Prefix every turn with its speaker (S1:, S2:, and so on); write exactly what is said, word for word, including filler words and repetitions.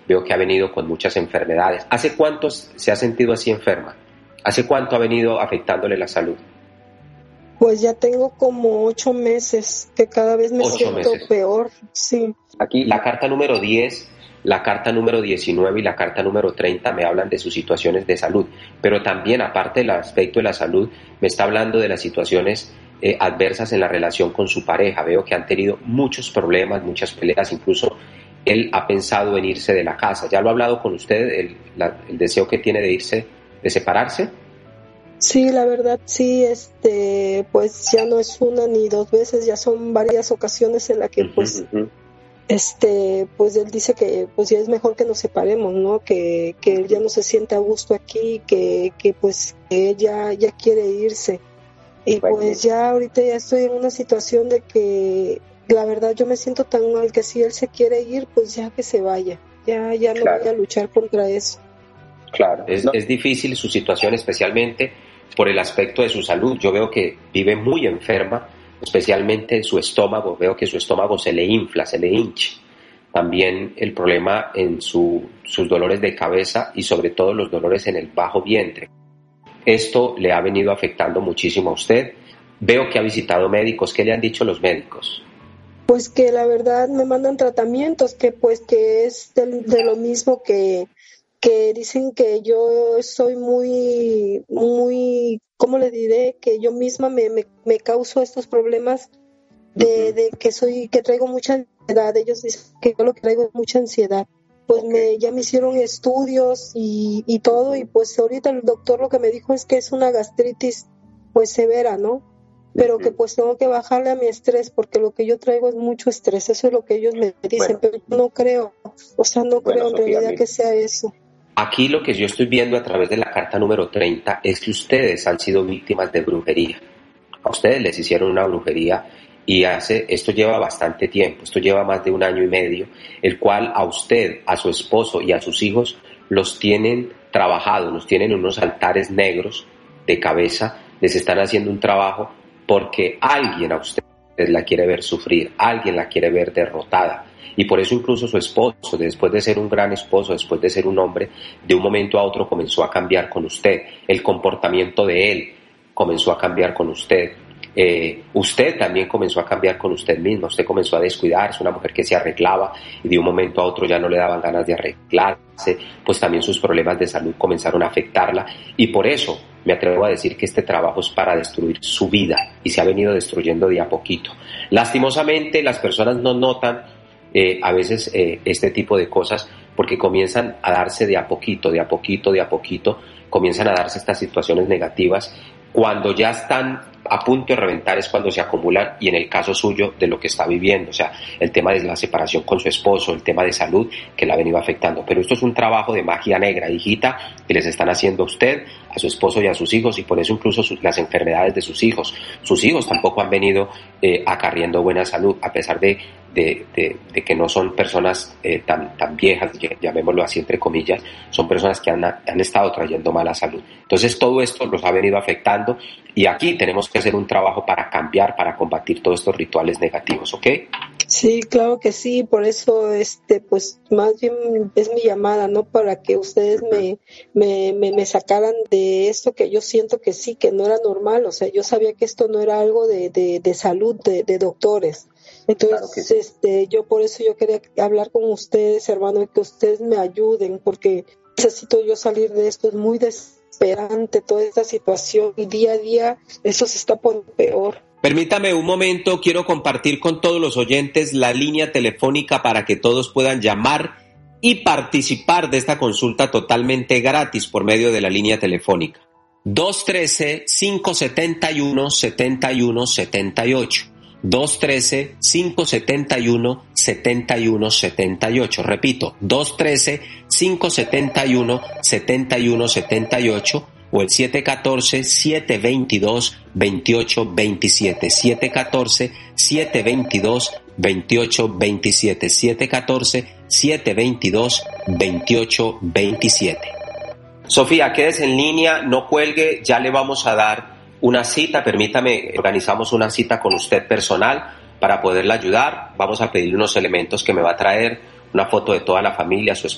S1: veo que ha venido con muchas enfermedades. ¿Hace cuánto se ha sentido así enferma? ¿Hace cuánto ha venido afectándole la salud?
S2: Pues ya tengo como ocho meses, que cada vez me
S1: ocho
S2: siento
S1: meses.
S2: peor, sí.
S1: Aquí la carta número diez, la carta número diecinueve y la carta número treinta me hablan de sus situaciones de salud, pero también, aparte del aspecto de la salud, me está hablando de las situaciones eh, adversas en la relación con su pareja. Veo que han tenido muchos problemas, muchas peleas, incluso él ha pensado en irse de la casa. ¿Ya lo ha hablado con usted, el, la, el deseo que tiene de irse, de separarse?
S2: Sí, la verdad sí, este, pues ya no es una ni dos veces, ya son varias ocasiones en las que pues, uh-huh, uh-huh. este, pues él dice que pues ya es mejor que nos separemos, ¿no? Que, que él ya no se siente a gusto aquí, que, que pues que ella ya quiere irse. Y bueno, pues ya ahorita ya estoy en una situación de que la verdad yo me siento tan mal que si él se quiere ir, pues ya que se vaya, ya, ya no claro. voy a luchar contra eso.
S1: Claro, es, no. es difícil su situación, especialmente por el aspecto de su salud. Yo veo que vive muy enferma, especialmente en su estómago. Veo que su estómago se le infla, se le hincha. También el problema en su, sus dolores de cabeza y sobre todo los dolores en el bajo vientre. Esto le ha venido afectando muchísimo a usted. Veo que ha visitado médicos. ¿Qué le han dicho los médicos?
S2: Pues que la verdad me mandan tratamientos, que pues que es de, de lo mismo que... que dicen que yo soy muy, muy, ¿cómo le diré? Que yo misma me, me, me causo estos problemas de, de que soy, que traigo mucha ansiedad. Ellos dicen que yo lo que traigo es mucha ansiedad. Pues me, ya me hicieron estudios y, y todo, y pues ahorita el doctor lo que me dijo es que es una gastritis pues severa, ¿no? Pero que pues tengo que bajarle a mi estrés, porque lo que yo traigo es mucho estrés. Eso es lo que ellos me dicen, bueno, pero yo no creo, o sea, no bueno, creo en Sofía, realidad mira. que sea eso.
S1: Aquí lo que yo estoy viendo a través de la carta número treinta es que ustedes han sido víctimas de brujería. A ustedes les hicieron una brujería y hace, esto lleva bastante tiempo, esto lleva más de un año y medio, el cual a usted, a su esposo y a sus hijos los tienen trabajados, los tienen en unos altares negros de cabeza, les están haciendo un trabajo porque alguien a ustedes la quiere ver sufrir, alguien la quiere ver derrotada. Y por eso incluso su esposo, después de ser un gran esposo, después de ser un hombre, de un momento a otro comenzó a cambiar con usted. El comportamiento de él comenzó a cambiar con usted. Eh, usted también comenzó a cambiar con usted misma. Usted comenzó a descuidarse, una mujer que se arreglaba y de un momento a otro ya no le daban ganas de arreglarse. Pues también sus problemas de salud comenzaron a afectarla. Y por eso me atrevo a decir que este trabajo es para destruir su vida y se ha venido destruyendo de a poquito. Lastimosamente las personas no notan Eh, a veces eh, este tipo de cosas porque comienzan a darse de a poquito, de a poquito, de a poquito, comienzan a darse estas situaciones negativas. Cuando ya están a punto de reventar es cuando se acumulan, y en el caso suyo de lo que está viviendo, o sea, el tema de la separación con su esposo, el tema de salud que la ha venido afectando. Pero esto es un trabajo de magia negra, hijita, que les están haciendo a usted, a su esposo y a sus hijos, y por eso incluso sus, las enfermedades de sus hijos. Sus hijos tampoco han venido eh, acarriendo buena salud, a pesar de, de, de, de que no son personas eh, tan, tan viejas, llamémoslo así entre comillas, son personas que han, han estado trayendo mala salud. Entonces todo esto los ha venido afectando, y aquí tenemos que hacer un trabajo para cambiar, para combatir todos estos rituales negativos, ¿ok?
S2: Sí, claro que sí, por eso este pues más bien es mi llamada, ¿no? Para que ustedes me, me, me, me sacaran de esto que yo siento que sí, que no era normal. O sea, yo sabía que esto no era algo de, de, de salud, de, de doctores. Entonces, claro que sí. este, yo por eso yo quería hablar con ustedes, hermano, y que ustedes me ayuden, porque necesito yo salir de esto, es muy desesperante toda esta situación, y día a día eso se está poniendo peor.
S1: Permítame un momento, quiero compartir con todos los oyentes la línea telefónica para que todos puedan llamar y participar de esta consulta totalmente gratis por medio de la línea telefónica. dos uno tres, cinco siete uno, siete uno siete ocho. dos uno tres, cinco siete uno, siete uno siete ocho. Repito, dos uno tres, cinco siete uno, siete uno siete ocho. O el siete uno cuatro, siete dos dos, dos ocho dos siete, siete uno cuatro, siete dos dos, dos ocho dos siete, siete uno cuatro, siete dos dos, dos ocho dos siete. Sofía, quédese en línea, no cuelgue, ya le vamos a dar una cita, permítame, organizamos una cita con usted personal para poderla ayudar. Vamos a pedirle unos elementos que me va a traer, una foto de toda la familia, su esposa,